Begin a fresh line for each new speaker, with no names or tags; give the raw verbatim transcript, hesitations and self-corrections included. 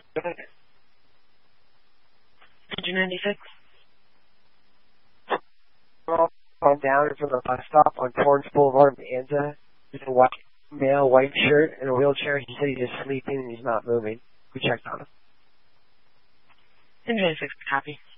Engine ninety-six.
I'm down from the bus stop on Torrance Boulevard in Anza. There's a white, male, white shirt and a wheelchair. He said he's just sleeping and he's not moving. We checked on him.
Engine ninety-six, copy.